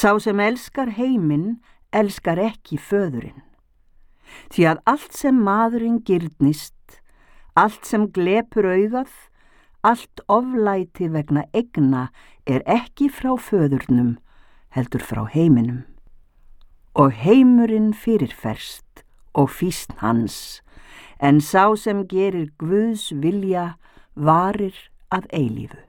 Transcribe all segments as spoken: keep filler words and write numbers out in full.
Sá sem elskar heiminn, elskar ekki föðurinn. Því að allt sem maðurinn girnist, allt sem glepur augað, allt oflæti vegna eigna er ekki frá föðurnum, heldur frá heiminum. Og heimurinn fyrirferst og fýsn hans, en sá sem gerir Guðs vilja varir að eilífu.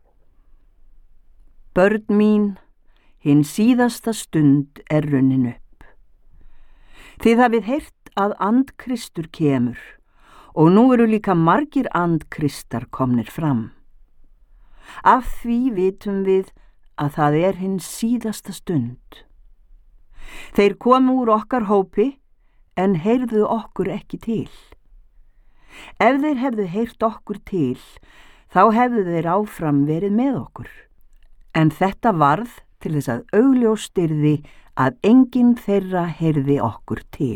Börn mín, hinn síðasta stund er runnin upp. Þið hafið heyrt að andkristur kemur og nú eru líka margir andkristar komnir fram. Af því vitum við að það er hinn síðasta stund. Þeir komu úr okkar hópi en heyrðu okkur ekki til. Ef þeir hefðu heyrt okkur til, þá hefðu þeir áfram verið með okkur. En þetta varð til þess að augljóst yrði að enginn þeirra heyrði okkur til.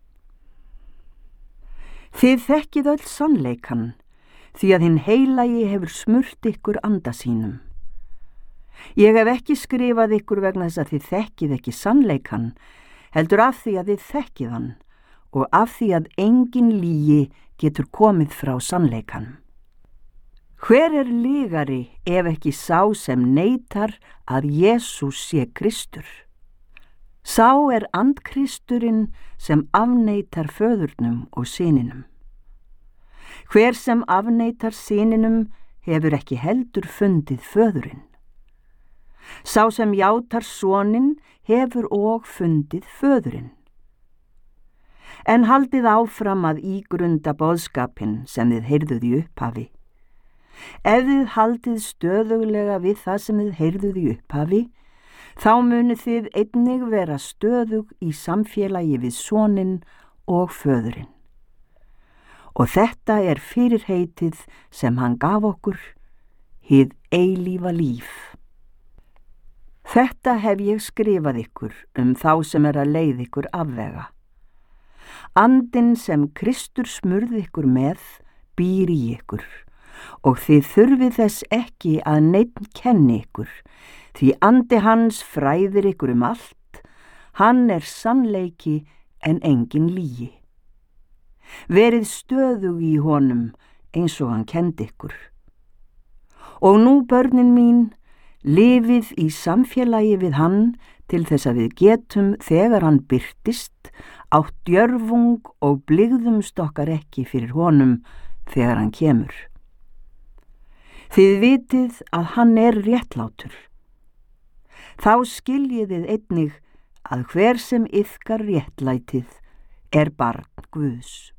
Þið þekkið öll sannleikan, því að hinn heilagi hefur smurt ykkur anda sínum. Ég hef ekki skrifað ykkur vegna þess að þið þekkið ekki sannleikan, heldur af því að þið þekkið hann og af því að engin lygi getur komið frá sannleikanum. Hver er lygari ef ekki sá sem neitar að Jesús sé Kristur? Sá er andkristurinn sem afneitar föðurnum og syninum. Hver sem afneitar syninum hefur ekki heldur fundið föðurinn. Sá sem játar soninn hefur og fundið föðurinn. En haldið áfram að ígrunda boðskapinn sem þið heyrðuð í upphafi. Ef þið haldið stöðuglega við það sem þið heyrðuð í upphafi, þá munið þið einnig vera stöðug í samfélagi við soninn og föðurinn. Og þetta er fyrirheitið sem hann gaf okkur, hið eilífa líf. Þetta hef ég skrifað ykkur um þá sem er að leið ykkur afvega. Andinn sem Kristur smurði ykkur með býr í ykkur, og þið þurfið þess ekki að neinn kenni ykkur, því andi hans fræðir ykkur um allt, hann er sannleiki en engin lygi. Verið stöðug í honum eins og hann kendi ykkur. Og nú, börnin mín, lifið í samfélagi við hann til þess að við getum þegar hann birtist átt djörfung og blygðumst okkar ekki fyrir honum þegar hann kemur. Þið vitið að hann er réttlátur. Þá skiljið þið einnig að hver sem iðkar réttlætið er barn Guðs.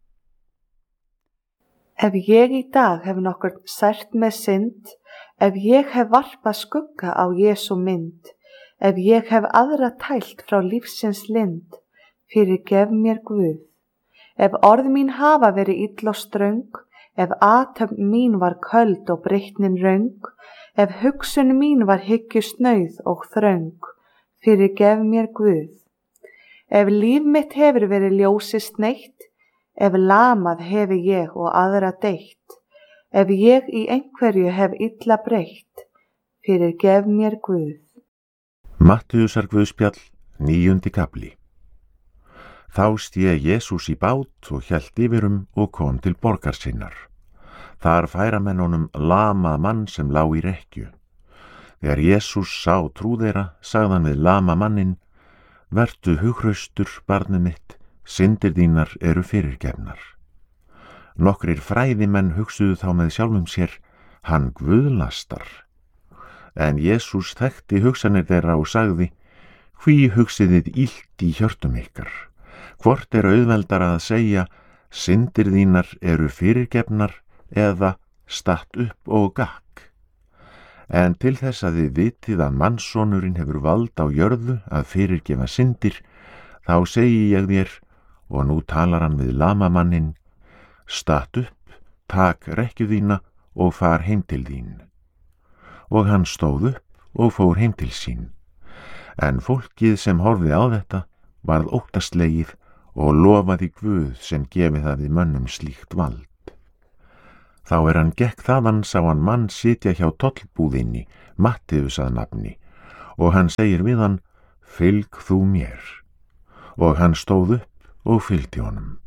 Ef ég í dag hef nokkurn sært með synd, ef ég hef varpað skugga á Jesú mynd, ef ég hef aðra tælt frá lífsins lind, fyrirgef mér Guð. Ef orð mín hafa verið ill og ströng, ef athöfn mín var köld og breytnin röng, ef hugsun mín var hyggjusnauð og þröng, fyrirgef mér Guð. Ef líf mitt hefur verið ljósi sneitt, ef lamað hefi ég og aðra deytt, ef ég í einhverju hef illa breytt, fyrirgef mér Guð. Mattheusar Guðspjall, níundi kafli. Þá sté Jesús í bát og hélt yfirum og kom til borgar sinnar. Þar færa menn honum lamað mann sem lá í rekkju. Þegar Jesús sá trú þeirra, sagði hann við lama manninn: Vertu hughraustur, barnið mitt, syndir þínar eru fyrirgefnar. Nokkrir fræðimenn hugsuðu þá með sjálfum sér: Hann guðlastar. En Jesús þekkti hugsanir þeirra og sagði: Hví hugsið þið illt í hjörtum ykkar? Hvort er auðveldara að segja: Syndir þínar eru fyrirgefnar, eða statt upp og gakk? En til þess að þið vitið að mannssonurinn hefur vald á jörðu að fyrirgefa syndir, þá segi ég þér, og nú talar hann við lamamanninn: Statt upp, tak rekkju þína og far heim til þín. Og hann stóð upp og fór heim til sín. En fólkið sem horfði á þetta varð óttaslegið og lofaði Guð sem gefið hafi mönnum slíkt vald. Þá er hann gekk þaðan sá hann mann sitja hjá tollbúðinni, Mattheus að nafni, og hann segir við hann, fylg þú mér. Og hann stóð upp og fylgdi honum.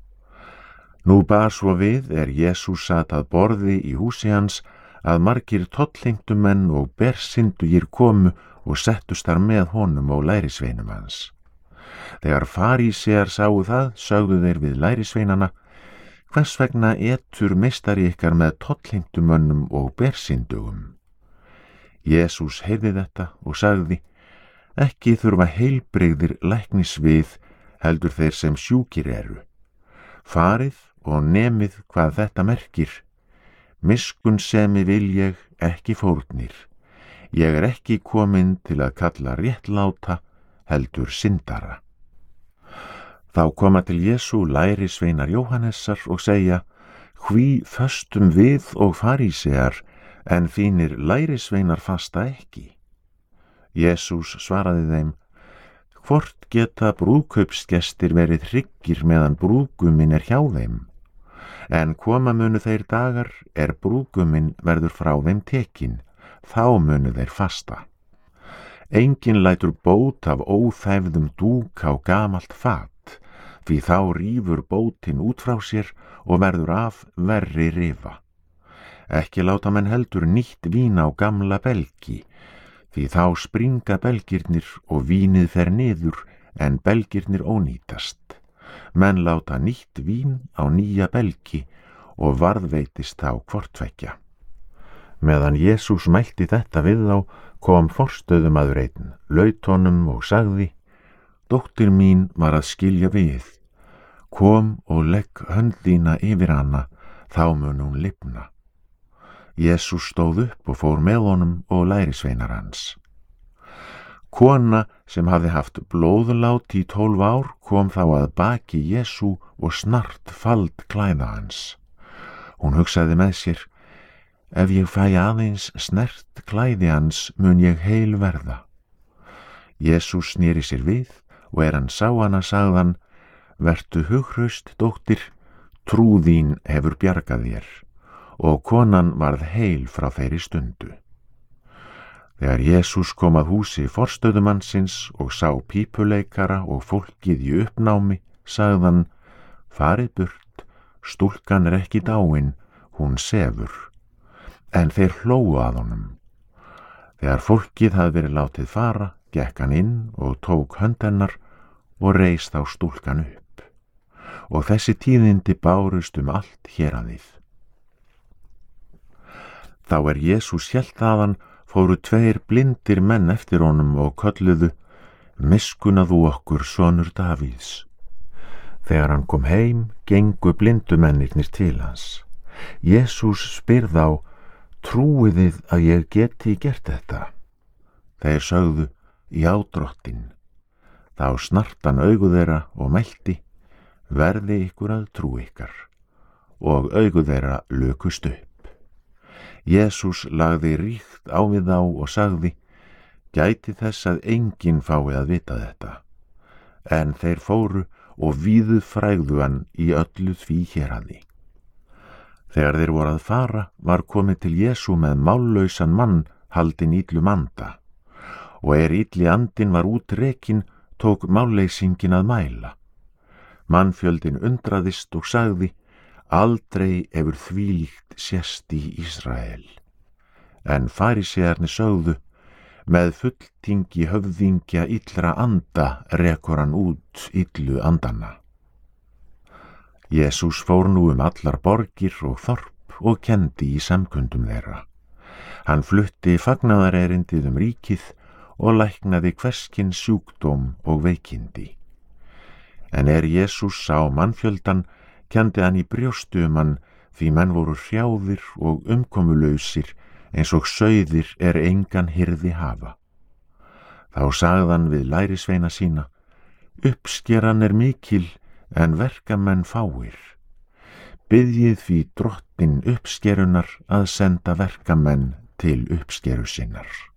Nú bar svo við er Jesús sat að borði í húsi hans að margir tollheimtumenn og bersindugir komu og settust þar með honum og lærisveinum hans. Þegar farísear sáu það, sögðu þeir við lærisveinana, hvers vegna etur meistari ykkar með tollheimtumönnum og bersindugum? Jesús heyrði þetta og sagði, ekki þurfa heilbrigðir læknis við, heldur þeir sem sjúkir eru. Farið og nemið hvað þetta merkir. Miskunnsemi vil ég, ekki fórnir. Ég er ekki kominn til að kalla réttláta, heldur syndara. Þá koma til Jesú lærisveinar Jóhannesar og segja, hví föstum við og farísear, en þínir lærisveinar fasta ekki? Jesús svaraði þeim, hvort geta brúðkaupsgestir verið hryggir meðan brúðguminn er hjá þeim? En koma munu þeir dagar er brúðguminn verður frá þeim tekin, þá munu þeir fasta. Enginn lætur bót af óþæfðum dúk á gamalt fat, því þá rífur bótin út frá sér og verður af verri rifa. Ekki láta menn heldur nýtt vín á gamla belgi, því þá springa belgirnir og vínið fer niður en belgirnir ónýtast. Menn láta nýtt vín á nýja belgi og varðveitist þá hvorttveggja. Meðan Jesús mælti þetta við þá, kom forstöðumaður einn, laut honum og sagði, dóttir mín var að skilja við. Kom og legg hönd þína yfir hana, þá mun hún lifna. Jesús stóð upp og fór með honum og lærisveinar hans. Kona sem hafði haft blóðlát í tólf ár kom þá að baki Jesú og snart fald klæða hans. Hún hugsaði með sér, ef ég fæ aðeins snert klæði hans mun ég heil verða. Jesús sneri sér við og er hann sá hana sagðan, vertu hughraust, dóttir, trú þín hefur bjargað þér, og konan varð heil frá þeirri stundu. Þegar Jesús kom að húsi forstöðumannsins og sá pípuleikara og fólkið í uppnámi, sagðan, farið burt, stúlkan er ekki dáin, hún sefur. En þeir hlógu að honum. Þegar fólkið hafði verið látið fara, gekk hann inn og tók hönd hennar og reis þá stúlkan upp. Og þessi tíðindi bárust um allt héraðið. Þá er Jesús hélt þaðan, fóru tveir blindir menn eftir honum og kölluðu, miskunna þú okkur, sonur Davíðs. Þegar hann kom heim, gengu blindumennirnir til hans. Jesús spyr þá, trúiðið að ég geti gert þetta? Þeir sögðu, já drottinn. Þá snartan augu þeirra og mælti, verði ykkur að trú ykkar. Og augu þeirra lukust upp. Jesús lagði ríkt á við þá og sagði, gæti þess að enginn fái að vita þetta. En þeir fóru og víðu frægðu hann í öllu því héraði. Þegar þeir voru að fara, var komið til Jesú með mállausan mann haldinn illum anda, og er illi andinn var útrekin, tók málleysingin að mæla. Mannfjöldin undraðist og sagði, aldrei hefur þvílíkt sést í Ísrael. En farísearnir sögðu, með fulltingi höfðingja illra anda rekur hann út illu andana. Jesús fór nú um allar borgir og þorp og kendi í samkundum þeirra. Hann flutti fagnaðarerindið um ríkið og læknaði hverskins sjúkdóm og veikindi. En er Jesús sá mannfjöldan, kendi hann í brjóstu um hann, því menn voru hrjáðir og umkomulausir, eins og sauðir er engan hirði hafa. Þá sagðan við lærisveina sína, uppskeran er mikil, en verkamenn fáir. Biðjið því drottinn uppskerunar að senda verkamenn til uppskeru sinnar.